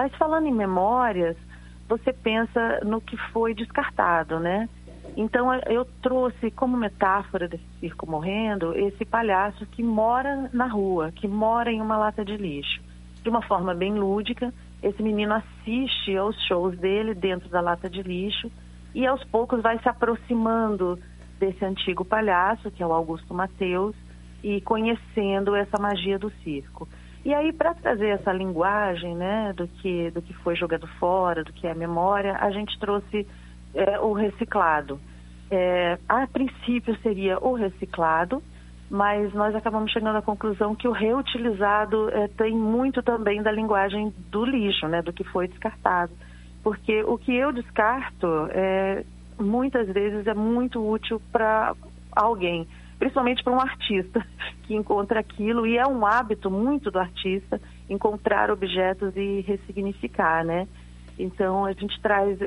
Mas falando em memórias, você pensa no que foi descartado, né? Então eu trouxe como metáfora desse circo morrendo esse palhaço que mora na rua, que mora em uma lata de lixo. De uma forma bem lúdica, esse menino assiste aos shows dele dentro da lata de lixo e aos poucos vai se aproximando desse antigo palhaço, que é o Augusto Mateus, e conhecendo essa magia do circo. E aí, para trazer essa linguagem, né, do que foi jogado fora, do que é memória, a gente trouxe o reciclado. A princípio seria o reciclado, mas nós acabamos chegando à conclusão que o reutilizado tem muito também da linguagem do lixo, né, do que foi descartado. Porque o que eu descarto, muitas vezes é muito útil para alguém, principalmente para um artista que encontra aquilo, e é um hábito muito do artista encontrar objetos e ressignificar, né? Então a gente traz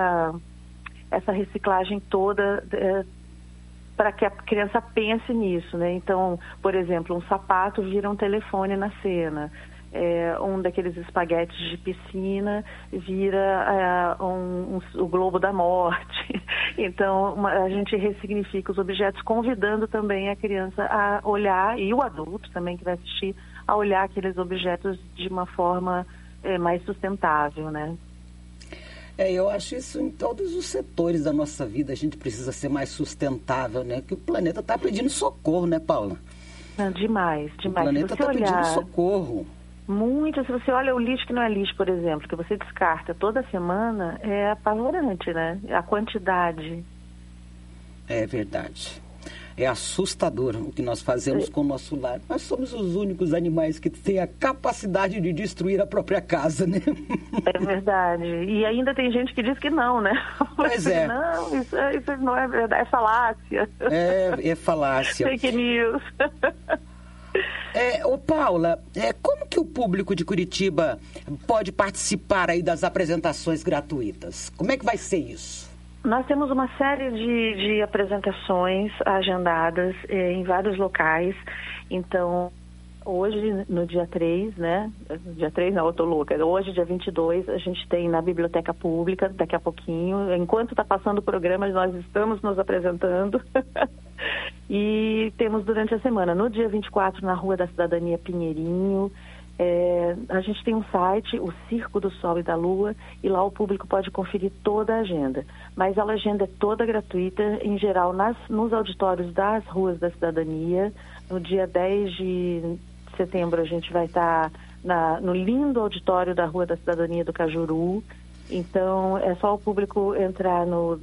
essa reciclagem toda para que a criança pense nisso, né? Então, por exemplo, um sapato vira um telefone na cena, um daqueles espaguetes de piscina vira o Globo da Morte. Então, a gente ressignifica os objetos, convidando também a criança a olhar, e o adulto também que vai assistir, a olhar aqueles objetos de uma forma mais sustentável, né? Eu acho isso em todos os setores da nossa vida. A gente precisa ser mais sustentável, né? Que o planeta está pedindo socorro, né, Paula? Demais. O planeta está pedindo socorro. Muito. Se você olha o lixo que não é lixo, por exemplo, que você descarta toda semana, é apavorante, né? A quantidade. É verdade. É assustador o que nós fazemos com o nosso lar. Nós somos os únicos animais que têm a capacidade de destruir a própria casa, né? É verdade. E ainda tem gente que diz que não, né? Pois é. Não, isso não é verdade, é falácia. É falácia. Fake news. Paula, como que o público de Curitiba pode participar aí das apresentações gratuitas? Como é que vai ser isso? Nós temos uma série de apresentações agendadas em vários locais. Então, hoje, no dia 3, né? Dia 3 não, eu tô louca. Hoje, dia 22, a gente tem na Biblioteca Pública, daqui a pouquinho. Enquanto está passando o programa, nós estamos nos apresentando. E temos durante a semana, no dia 24, na Rua da Cidadania Pinheirinho. A gente tem um site, o Circo do Sol e da Lua, e lá o público pode conferir toda a agenda. Mas a agenda é toda gratuita, em geral, nos auditórios das Ruas da Cidadania. No dia 10 de setembro a gente vai estar no lindo auditório da Rua da Cidadania do Cajuru. Então é só o público entrar no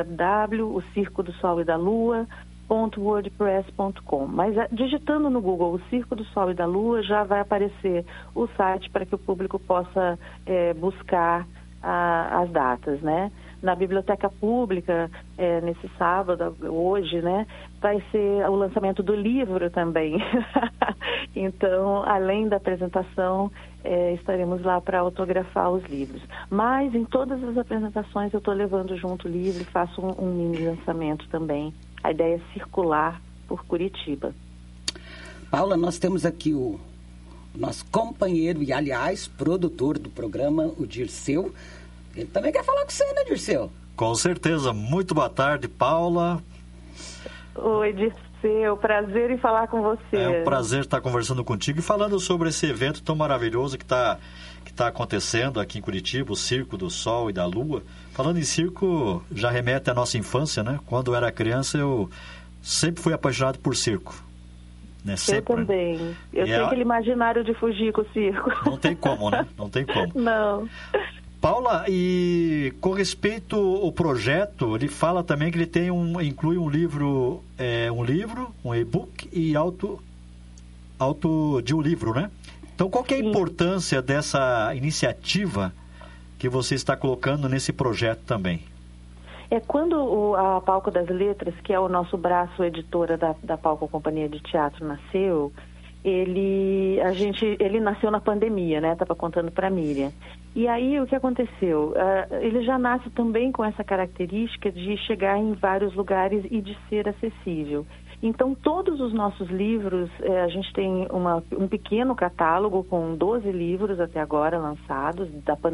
www.ocircodosolidalua.wordpress.com. Mas digitando no Google o Circo do Sol e da Lua, já vai aparecer o site para que o público possa buscar as datas, né? Na Biblioteca Pública, nesse sábado, hoje, né, vai ser o lançamento do livro também. Então, além da apresentação, estaremos lá para autografar os livros. Mas em todas as apresentações eu estou levando junto o livro e faço um mini lançamento também. A ideia é circular por Curitiba. Paula, nós temos aqui o nosso companheiro e, aliás, produtor do programa, o Dirceu. Ele também quer falar com você, né, Dirceu? Com certeza. Muito boa tarde, Paula. Oi, Dirceu. Prazer em falar com você. É um prazer estar conversando contigo e falando sobre esse evento tão maravilhoso que está acontecendo aqui em Curitiba, o Circo do Sol e da Lua. Falando em circo, já remete à nossa infância, né? Quando eu era criança, eu sempre fui apaixonado por circo. Né? Sempre, eu também. Né? Eu tenho aquele imaginário de fugir com o circo. Não tem como, né? Não tem como. Não. Paula, e com respeito ao projeto, ele fala também que ele inclui um livro, um e-book e auto de um livro, né? Então, qual que é a importância dessa iniciativa que você está colocando nesse projeto também? Quando a Palco das Letras, que é o nosso braço editora da Palco Companhia de Teatro, nasceu, ele nasceu na pandemia, né? Estava contando para a Miriam. E aí o que aconteceu? Ele já nasce também com essa característica de chegar em vários lugares e de ser acessível. Então, todos os nossos livros, a gente tem um pequeno catálogo com 12 livros até agora lançados, da pandemia.